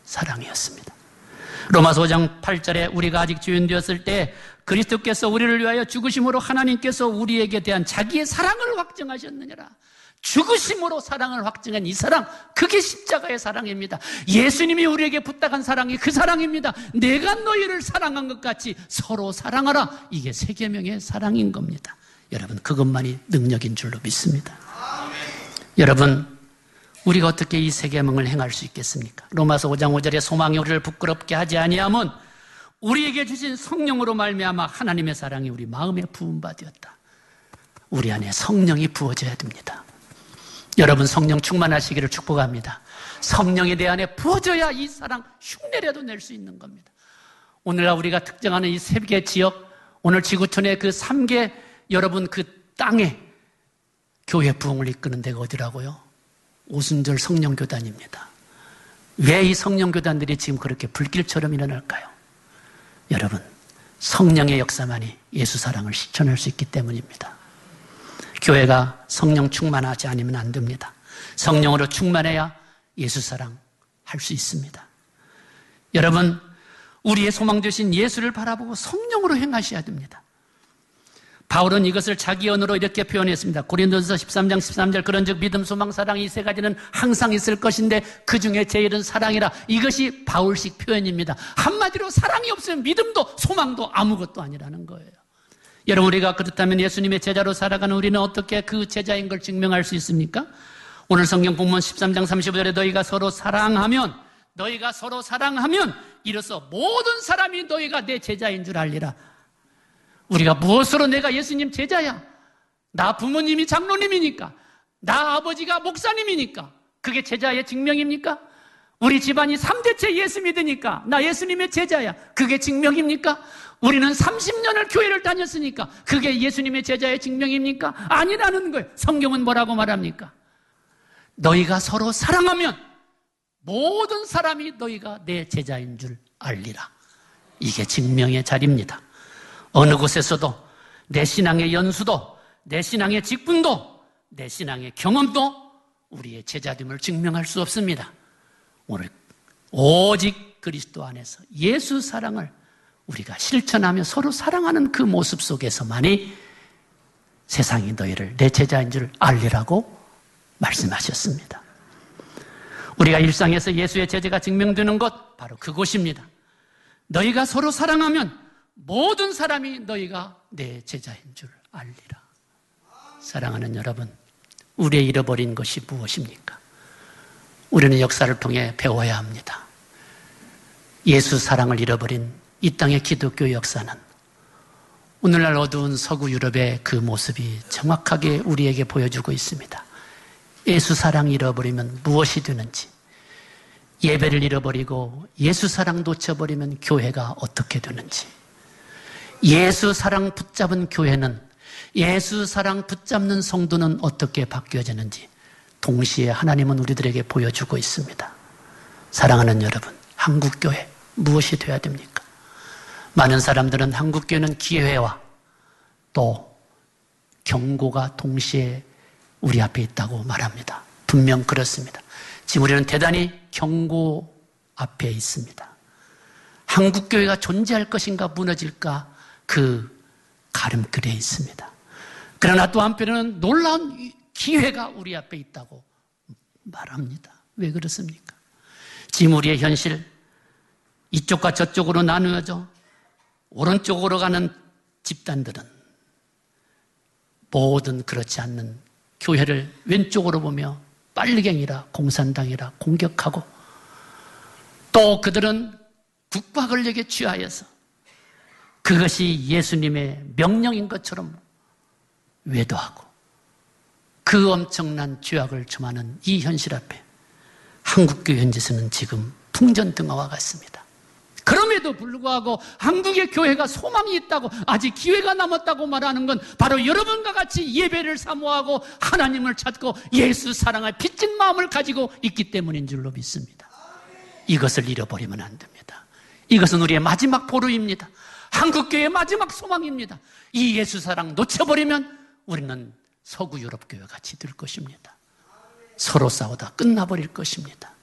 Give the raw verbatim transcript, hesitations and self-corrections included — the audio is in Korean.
사랑이었습니다. 로마서 오 장 팔 절에 우리가 아직 죄인 되었을 때 그리스도께서 우리를 위하여 죽으심으로 하나님께서 우리에게 대한 자기의 사랑을 확증하셨느니라. 죽으심으로 사랑을 확증한 이 사랑, 그게 십자가의 사랑입니다. 예수님이 우리에게 부탁한 사랑이 그 사랑입니다. 내가 너희를 사랑한 것 같이 서로 사랑하라. 이게 세 계명의 사랑인 겁니다. 여러분, 그것만이 능력인 줄로 믿습니다. 아멘. 여러분, 우리가 어떻게 이 세 계명을 행할 수 있겠습니까? 로마서 오 장 오 절에 소망이 우리를 부끄럽게 하지 아니하면 우리에게 주신 성령으로 말미암아 하나님의 사랑이 우리 마음에 부은 바 되었다. 우리 안에 성령이 부어져야 됩니다. 여러분, 성령 충만하시기를 축복합니다. 성령이 내 안에 부어져야 이 사랑 흉내라도 낼 수 있는 겁니다. 오늘날 우리가 특정하는 이 세 개 지역, 오늘 지구촌의 그 삼 개 여러분 그 땅에 교회 부흥을 이끄는 데가 어디라고요? 오순절 성령교단입니다. 왜 이 성령교단들이 지금 그렇게 불길처럼 일어날까요? 여러분, 성령의 역사만이 예수 사랑을 실천할 수 있기 때문입니다. 교회가 성령 충만하지 않으면 안 됩니다. 성령으로 충만해야 예수 사랑 할 수 있습니다. 여러분, 우리의 소망 되신 예수를 바라보고 성령으로 행하셔야 됩니다. 바울은 이것을 자기 언어로 이렇게 표현했습니다. 고린도전서 십삼 장 십삼 절 그런즉 믿음, 소망, 사랑 이 세 가지는 항상 있을 것인데 그 중에 제일은 사랑이라. 이것이 바울식 표현입니다. 한마디로 사랑이 없으면 믿음도 소망도 아무것도 아니라는 거예요. 여러분, 우리가 그렇다면 예수님의 제자로 살아가는 우리는 어떻게 그 제자인 걸 증명할 수 있습니까? 오늘 성경 본문 십삼 장 삼십오 절에 너희가 서로 사랑하면 너희가 서로 사랑하면 이로써 모든 사람이 너희가 내 제자인 줄 알리라. 우리가 무엇으로 내가 예수님 제자야? 나 부모님이 장로님이니까, 나 아버지가 목사님이니까 그게 제자의 증명입니까? 우리 집안이 삼 대째 예수 믿으니까 나 예수님의 제자야. 그게 증명입니까? 우리는 삼십 년을 교회를 다녔으니까 그게 예수님의 제자의 증명입니까? 아니라는 거예요. 성경은 뭐라고 말합니까? 너희가 서로 사랑하면 모든 사람이 너희가 내 제자인 줄 알리라. 이게 증명의 자리입니다. 어느 곳에서도 내 신앙의 연수도, 내 신앙의 직분도, 내 신앙의 경험도 우리의 제자됨을 증명할 수 없습니다. 오늘 오직 그리스도 안에서 예수 사랑을 우리가 실천하며 서로 사랑하는 그 모습 속에서만이 세상이 너희를 내 제자인 줄 알리라고 말씀하셨습니다. 우리가 일상에서 예수의 제자가 증명되는 곳 바로 그곳입니다. 너희가 서로 사랑하면 모든 사람이 너희가 내 제자인 줄 알리라. 사랑하는 여러분, 우리의 잃어버린 것이 무엇입니까? 우리는 역사를 통해 배워야 합니다. 예수 사랑을 잃어버린 이 땅의 기독교 역사는 오늘날 어두운 서구 유럽의 그 모습이 정확하게 우리에게 보여주고 있습니다. 예수 사랑 잃어버리면 무엇이 되는지, 예배를 잃어버리고 예수 사랑 놓쳐버리면 교회가 어떻게 되는지, 예수 사랑 붙잡은 교회는, 예수 사랑 붙잡는 성도는 어떻게 바뀌어지는지 동시에 하나님은 우리들에게 보여주고 있습니다. 사랑하는 여러분, 한국교회 무엇이 되어야 됩니까? 많은 사람들은 한국교회는 기회와 또 경고가 동시에 우리 앞에 있다고 말합니다. 분명 그렇습니다. 지금 우리는 대단히 경고 앞에 있습니다. 한국교회가 존재할 것인가 무너질까 그 가름길에 있습니다. 그러나 또 한편으로는 놀라운 기회가 우리 앞에 있다고 말합니다. 왜 그렇습니까? 지금 우리의 현실, 이쪽과 저쪽으로 나누어져 오른쪽으로 가는 집단들은 모든 그렇지 않는 교회를 왼쪽으로 보며 빨리갱이라 공산당이라 공격하고, 또 그들은 국가 권력에 취하여서 그것이 예수님의 명령인 것처럼 외도하고 그 엄청난 죄악을 점하는 이 현실 앞에 한국교회 현지에서는 지금 풍전등화와 같습니다. 그럼에도 불구하고 한국의 교회가 소망이 있다고, 아직 기회가 남았다고 말하는 건 바로 여러분과 같이 예배를 사모하고 하나님을 찾고 예수 사랑의 빚진 마음을 가지고 있기 때문인 줄로 믿습니다. 이것을 잃어버리면 안 됩니다. 이것은 우리의 마지막 보루입니다. 한국교회의 마지막 소망입니다. 이 예수 사랑 놓쳐버리면 우리는 서구 유럽 교회 같이 될 것입니다. 서로 싸우다 끝나버릴 것입니다.